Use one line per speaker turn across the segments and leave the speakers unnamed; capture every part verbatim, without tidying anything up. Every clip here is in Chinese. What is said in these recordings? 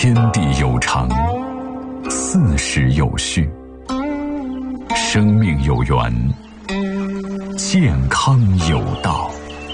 天地有常，四时有序，生命有源，健康有道。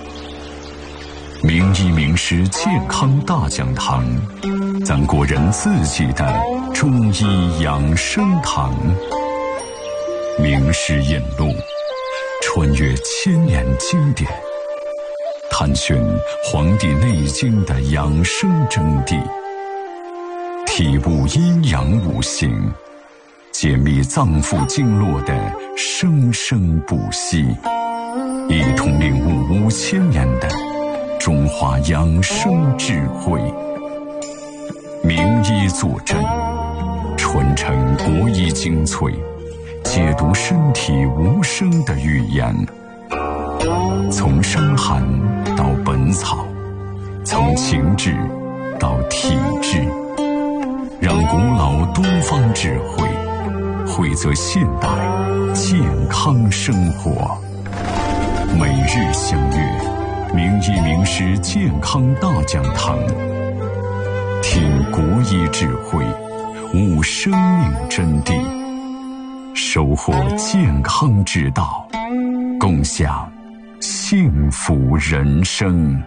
名医名师健康大讲堂，咱国人自己的中医养生堂。名师引路，穿越千年经典，探寻《黄帝内经》的养生真谛，体悟阴阳五行，解密脏腑经络的生生不息，一同领悟五千年的中华养生智慧。名医坐镇，传承国医精粹，解读身体无声的语言。从伤寒到本草，从情志到体质，让古老东方智慧汇泽现代健康生活。每日相约名医名师健康大讲堂，听国医智慧，悟生命真谛，收获健康之道，共享幸福人生。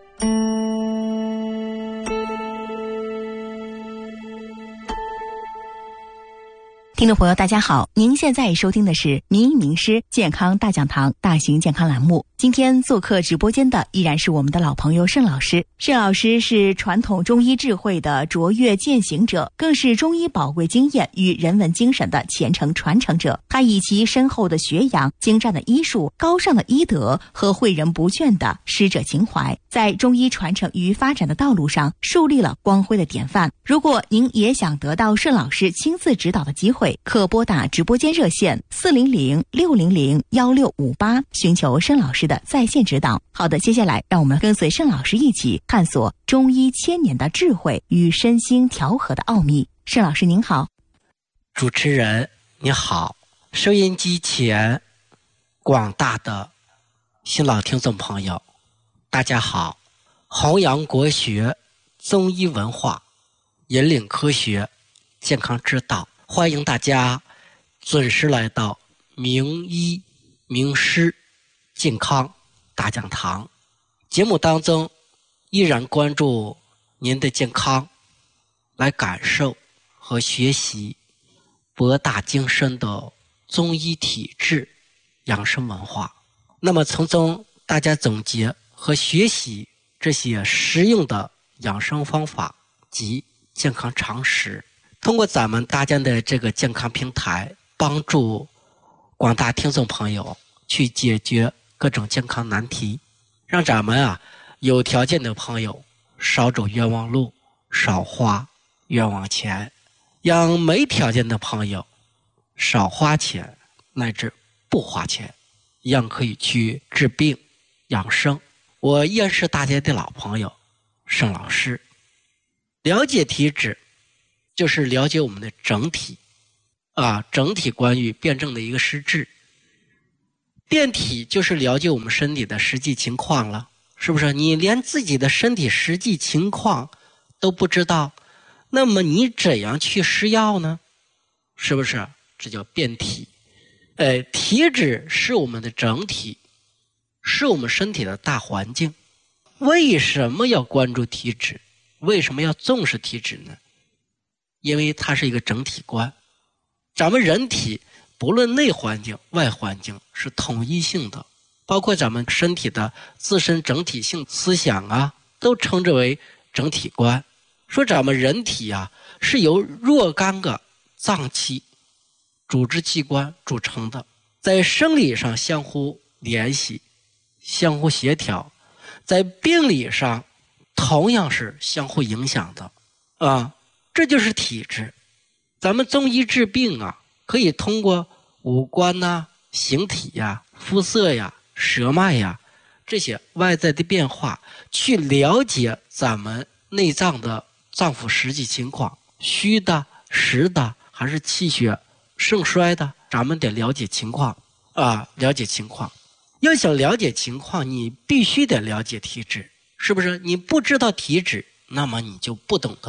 听众朋友大家好，您现在收听的是名医名师健康大讲堂大型健康栏目。今天做客直播间的依然是我们的老朋友盛老师。盛老师是传统中医智慧的卓越践行者，更是中医宝贵经验与人文精神的虔诚传承者。他以其深厚的学养、精湛的医术、高尚的医德和诲人不倦的师者情怀，在中医传承与发展的道路上树立了光辉的典范。如果您也想得到盛老师亲自指导的机会，可拨打直播间热线四零零六零零幺六五八，寻求盛老师的在线指导。好的，接下来让我们跟随盛老师一起探索中医千年的智慧与身心调和的奥秘。盛老师您好。
主持人你好，收音机前广大的新老听众朋友大家好。弘扬国学、中医文化，引领科学、健康之道，欢迎大家准时来到名医名师健康大讲堂。节目当中依然关注您的健康，来感受和学习博大精深的中医体质养生文化，那么从中大家总结和学习这些实用的养生方法及健康常识，通过咱们大家的这个健康平台，帮助广大听众朋友去解决各种健康难题，让咱们啊有条件的朋友少走冤枉路，少花冤枉钱，让没条件的朋友少花钱乃至不花钱，一样可以去治病养生。我依然是大家的老朋友盛老师。了解体质就是了解我们的整体啊，整体关于辩证的一个实质。辩体就是了解我们身体的实际情况了，是不是？你连自己的身体实际情况都不知道，那么你怎样去施药呢？是不是？这叫辩体。呃，体质是我们的整体，是我们身体的大环境。为什么要关注体质？为什么要重视体质呢？因为它是一个整体观。咱们人体不论内环境外环境是统一性的，包括咱们身体的自身整体性思想啊，都称之为整体观。说咱们人体啊是由若干个脏器组织器官组成的，在生理上相互联系相互协调，在病理上同样是相互影响的啊，这就是体质。咱们中医治病啊，可以通过五官呐、啊、形体呀、肤色呀、舌脉呀这些外在的变化，去了解咱们内脏的脏腑实际情况，虚的、实的还是气血盛衰的，咱们得了解情况啊，了解情况。要想了解情况，你必须得了解体质，是不是？你不知道体质，那么你就不懂得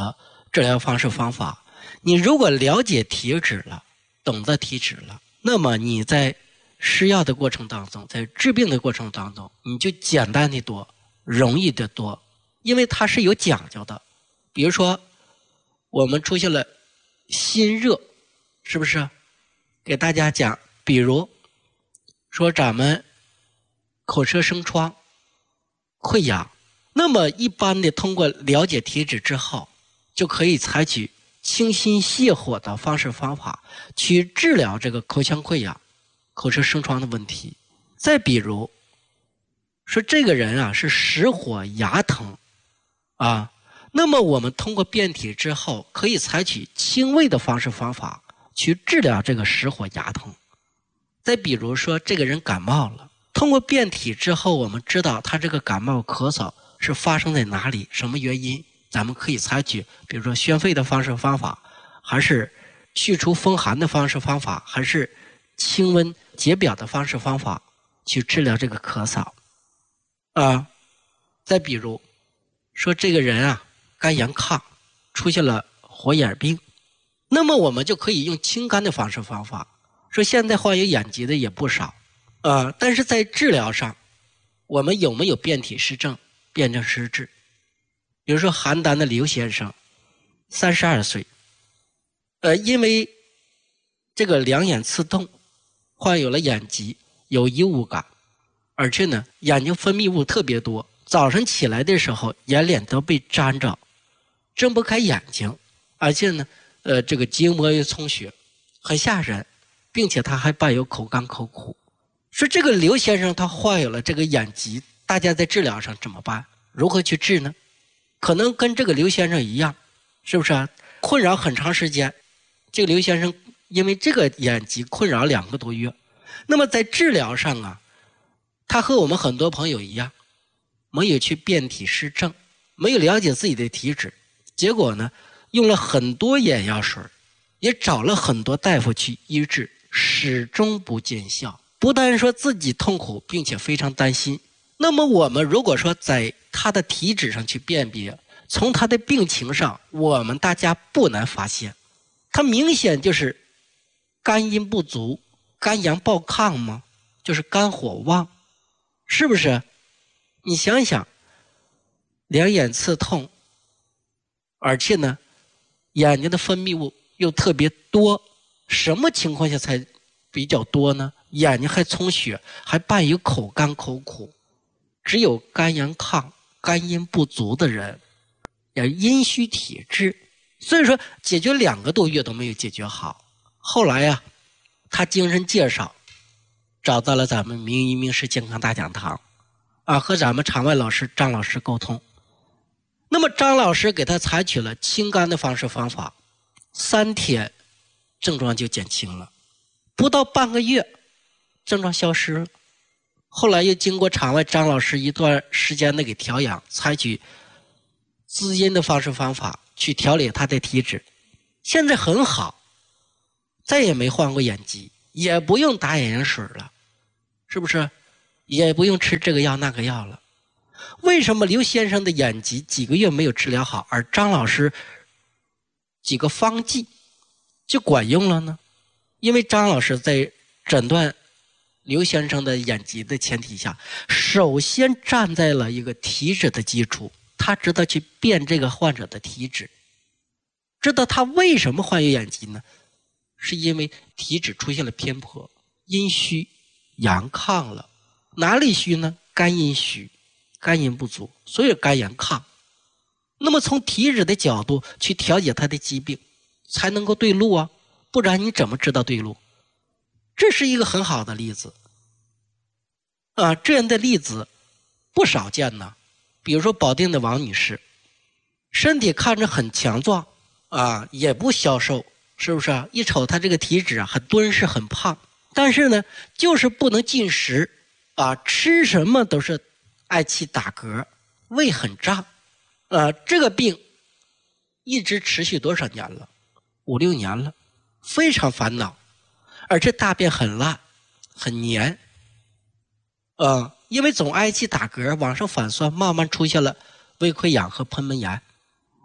治疗方式方法。你如果了解体质了，懂得体质了，那么你在施药的过程当中，在治病的过程当中，你就简单的多，容易的多，因为它是有讲究的。比如说我们出现了心热，是不是给大家讲，比如说咱们口舌生疮溃疡，那么一般的通过了解体质之后，就可以采取清心泻火的方式方法去治疗这个口腔溃疡口舌生疮的问题。再比如说这个人啊是实火牙疼啊，那么我们通过辩体之后可以采取清胃的方式方法去治疗这个实火牙疼。再比如说这个人感冒了，通过辩体之后我们知道他这个感冒咳嗽是发生在哪里，什么原因，咱们可以采取比如说宣肺的方式方法，还是去除风寒的方式方法，还是清温解表的方式方法去治疗这个咳嗽啊。再比如说这个人啊肝阳亢，出现了火眼病，那么我们就可以用清肝的方式方法。说现在患有眼疾的也不少啊，但是在治疗上我们有没有辩体施证，辨证施治？比如说邯郸的刘先生三十二岁，呃，因为这个两眼刺痛，患有了眼疾，有异物感，而且呢眼睛分泌物特别多，早晨起来的时候眼脸都被粘着，睁不开眼睛，而且呢呃这个结膜又充血，很吓人，并且他还伴有口干口苦。说这个刘先生他患有了这个眼疾，大家在治疗上怎么办？如何去治呢？可能跟这个刘先生一样，是不是啊？困扰很长时间，这个刘先生因为这个眼疾困扰两个多月。那么在治疗上啊，他和我们很多朋友一样，没有去辨体施证，没有了解自己的体质，结果呢用了很多眼药水，也找了很多大夫去医治，始终不见效。不但说自己痛苦，并且非常担心。那么我们如果说在他的体质上去辨别，从他的病情上我们大家不难发现，他明显就是肝阴不足，肝阳暴亢吗？就是肝火旺，是不是？你想想，两眼刺痛，而且呢眼睛的分泌物又特别多，什么情况下才比较多呢？眼睛还充血，还伴有口干口苦。只有肝阳亢、肝阴不足的人，也阴虚体质，所以说解决两个多月都没有解决好。后来呀、啊，他精神介绍找到了咱们名医名师健康大讲堂啊，和咱们场外老师张老师沟通。那么张老师给他采取了清肝的方式方法，三天症状就减轻了，不到半个月症状消失了。后来又经过场外张老师一段时间的给调养，采取滋阴的方式方法去调理他的体质，现在很好，再也没患过眼疾，也不用打眼药水了，是不是？也不用吃这个药那个药了。为什么刘先生的眼疾几个月没有治疗好，而张老师几个方剂就管用了呢？因为张老师在诊断刘先生的眼疾的前提下，首先站在了一个体质的基础，他知道去辨这个患者的体质，知道他为什么患有眼疾呢？是因为体质出现了偏颇，阴虚阳亢了。哪里虚呢？肝阴虚，肝阴不足，所以肝阳亢。那么从体质的角度去调节他的疾病，才能够对路啊，不然你怎么知道对路？这是一个很好的例子啊，这样的例子不少见呢。比如说保定的王女士，身体看着很强壮啊，也不消瘦，是不是啊？一瞅她这个体质啊，很敦实很胖，但是呢就是不能进食啊，吃什么都是嗳气打嗝，胃很胀啊，这个病一直持续多少年了？五六年了，非常烦恼，而且大便很烂很黏啊，因为总嗳气打嗝往上反酸，慢慢出现了胃溃疡和贲门炎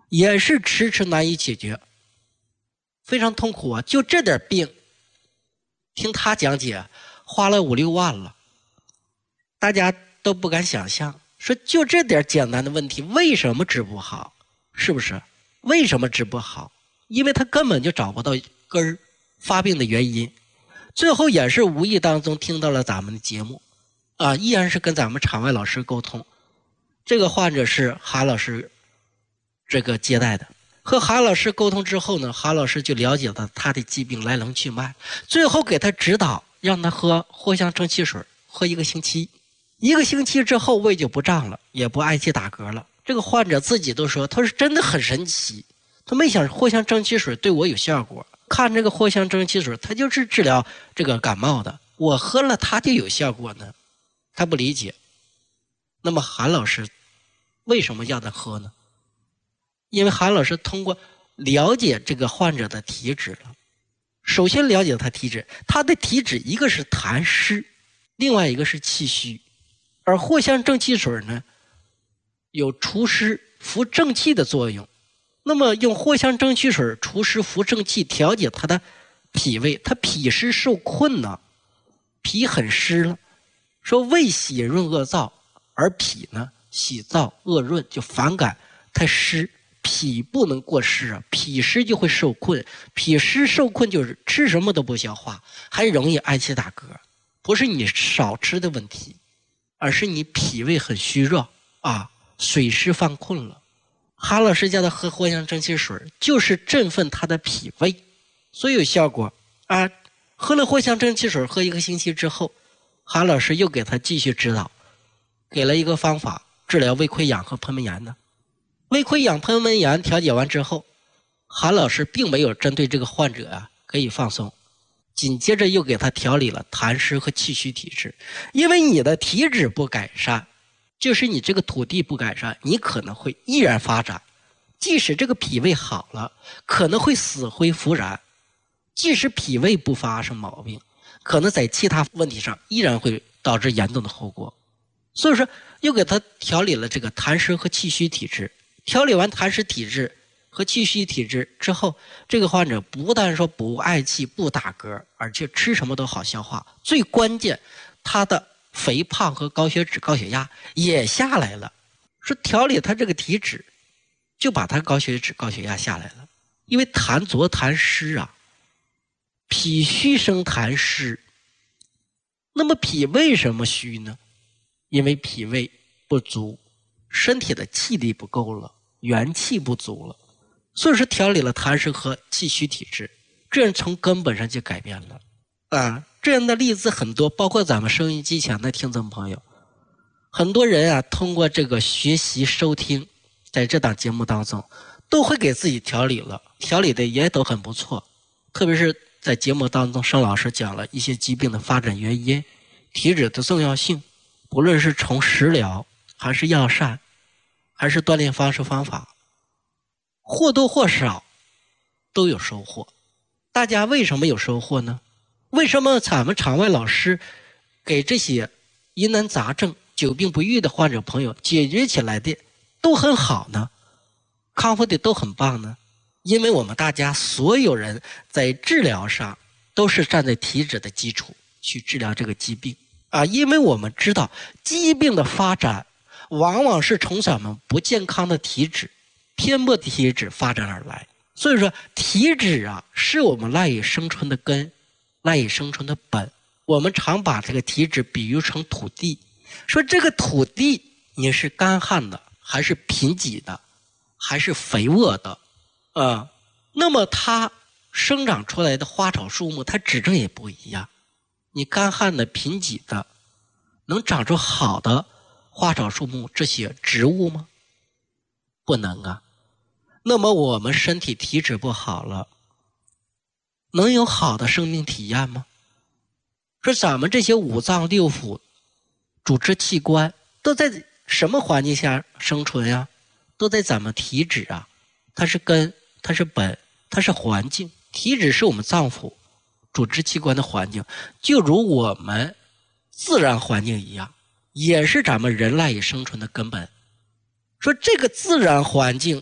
也是迟迟难以解决，非常痛苦啊！就这点病，听他讲解花了五六万了，大家都不敢想象，说就这点简单的问题，为什么治不好？是不是？为什么治不好？因为他根本就找不到根儿发病的原因。最后也是无意当中听到了咱们的节目啊，依然是跟咱们场外老师沟通。这个患者是韩老师这个接待的，和韩老师沟通之后呢，韩老师就了解到他的疾病来龙去脉，最后给他指导让他喝藿香正气水，喝一个星期。一个星期之后胃就不胀了，也不嗳气打嗝了。这个患者自己都说，他说真的很神奇，他没想藿香正气水对我有效果，看这个藿香正气水它就是治疗这个感冒的，我喝了它就有效果呢。他不理解。那么韩老师为什么要他喝呢？因为韩老师通过了解这个患者的体质了，首先了解他体质，他的体质一个是痰湿，另外一个是气虚，而藿香正气水呢有除湿扶正气的作用。那么用藿香正气水除湿扶正气，调节他的脾胃，他脾湿受困呢，脾很湿了，说胃喜润恶燥，而脾呢喜燥恶润，就反感太湿，脾不能过湿啊，脾湿就会受困，脾湿受困就是吃什么都不消化，还容易嗳气打嗝。不是你少吃的问题，而是你脾胃很虚弱啊，水湿犯困了。韩老师叫他喝藿香正气水，就是振奋他的脾胃，所以有效果啊。喝了藿香正气水，喝一个星期之后，韩老师又给他继续指导，给了一个方法治疗胃溃疡和喷门炎的。胃溃疡喷门炎调解完之后，韩老师并没有针对这个患者啊可以放松，紧接着又给他调理了痰湿和气虚体质。因为你的体质不改善，就是你这个土地不改善，你可能会依然发展。即使这个脾胃好了，可能会死灰复燃；即使脾胃不发生毛病，可能在其他问题上依然会导致严重的后果。所以说又给他调理了这个痰湿和气虚体质。调理完痰湿体质和气虚体质之后，这个患者不但说不嗳气不打嗝，而且吃什么都好消化，最关键他的肥胖和高血脂高血压也下来了。说调理他这个体质，就把他高血脂高血压下来了。因为痰浊痰湿啊，脾虚生痰湿。那么脾为什么虚呢？因为脾胃不足，身体的气力不够了，元气不足了，所以说调理了痰湿和气虚体质，这样从根本上就改变了啊。这样的例子很多，包括咱们收音机前的听众朋友，很多人啊通过这个学习收听，在这档节目当中都会给自己调理了，调理的也都很不错。特别是在节目当中，盛老师讲了一些疾病的发展原因，体质的重要性，不论是从食疗还是药膳还是锻炼方式方法，或多或少都有收获。大家为什么有收获呢？为什么咱们场外老师给这些疑难杂症久病不愈的患者朋友解决起来的都很好呢？康复的都很棒呢？因为我们大家所有人在治疗上都是站在体质的基础去治疗这个疾病啊，因为我们知道疾病的发展往往是从咱们不健康的体质、偏颇的体质发展而来。所以说体质啊是我们赖以生存的根，赖以生存的本。我们常把这个体质比喻成土地，说这个土地你是干旱的还是贫瘠的还是肥沃的啊？那么它生长出来的花草树木它质证也不一样。你干旱的贫瘠的能长出好的花草树木这些植物吗？不能啊。那么我们身体体质不好了，能有好的生命体验吗？说咱们这些五脏六腑主持器官都在什么环境下生存呀？都在咱们体质啊，它是根，它是本，它是环境。体质是我们脏腑主持器官的环境，就如我们自然环境一样，也是咱们人赖以生存的根本。说这个自然环境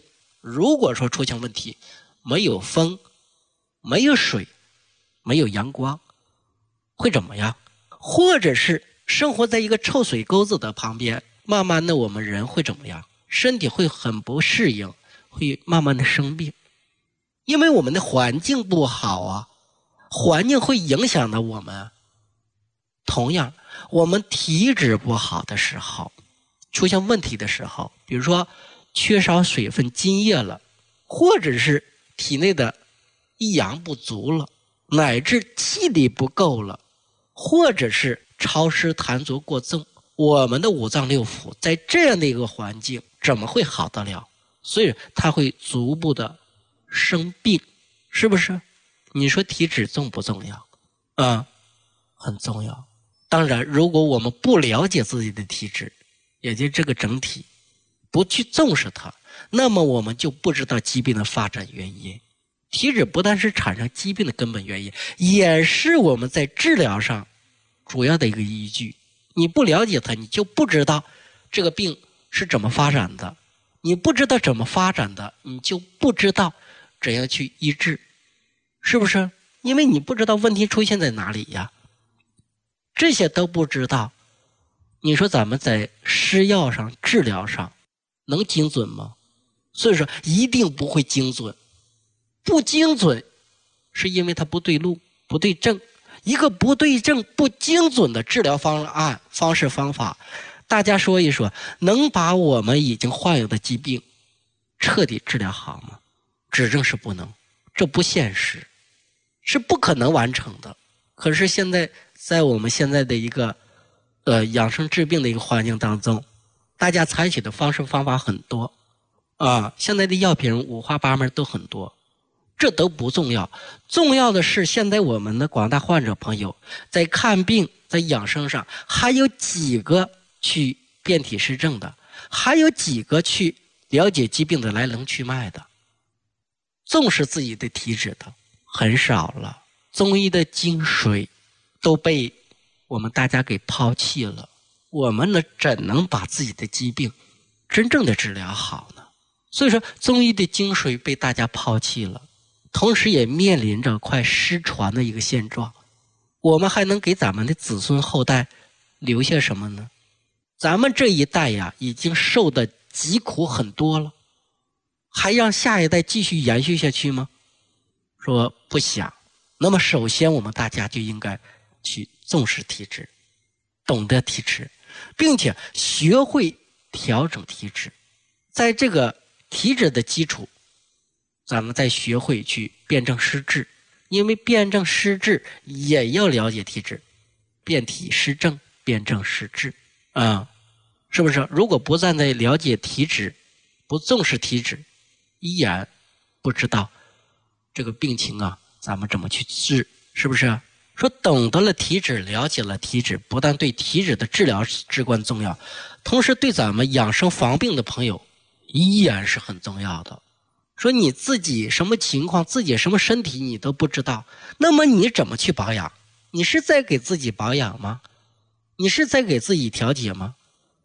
如果说出现问题，没有风，没有水，没有阳光，会怎么样？或者是生活在一个臭水沟子的旁边，慢慢的我们人会怎么样？身体会很不适应，会慢慢的生病，因为我们的环境不好啊，环境会影响到我们。同样，我们体质不好的时候，出现问题的时候，比如说缺少水分津液了，或者是体内的一阳不足了，乃至气力不够了，或者是潮湿痰浊过重，我们的五脏六腑在这样的一个环境怎么会好得了？所以它会逐步的生病，是不是？你说体质重不重要？啊、嗯，很重要。当然，如果我们不了解自己的体质，也就这个整体，不去重视它，那么我们就不知道疾病的发展原因。体质不但是产生疾病的根本原因，也是我们在治疗上主要的一个依据。你不了解它，你就不知道这个病是怎么发展的，你不知道怎么发展的，你就不知道怎样去医治，是不是？因为你不知道问题出现在哪里呀，这些都不知道，你说咱们在施药上治疗上能精准吗？所以说一定不会精准，不精准是因为它不对路不对症。一个不对症不精准的治疗方案方式方法，大家说一说，能把我们已经患有的疾病彻底治疗好吗？指证是不能，这不现实，是不可能完成的。可是现在在我们现在的一个呃养生治病的一个环境当中，大家采取的方式方法很多啊，现在的药品五花八门都很多，这都不重要，重要的是现在我们的广大患者朋友在看病在养生上还有几个去辨体施证的，还有几个去了解疾病的来龙去脉的，重视自己的体质的很少了。中医的精髓都被我们大家给抛弃了，我们呢怎能把自己的疾病真正的治疗好呢？所以说中医的精髓被大家抛弃了，同时也面临着快失传的一个现状。我们还能给咱们的子孙后代留下什么呢？咱们这一代呀已经受的疾苦很多了，还让下一代继续延续下去吗？说不想。那么首先我们大家就应该去重视体质，懂得体质，并且学会调整体质。在这个体质的基础，咱们再学会去辨证施治，因为辨证施治也要了解体质，辨体施证，辨证施治啊、嗯，是不是？如果不站在了解体质，不重视体质，依然不知道这个病情啊咱们怎么去治，是不是？说懂得了体质，了解了体质，不但对体质的治疗至关重要，同时对咱们养生防病的朋友依然是很重要的。说你自己什么情况，自己什么身体你都不知道，那么你怎么去保养？你是在给自己保养吗？你是在给自己调节吗？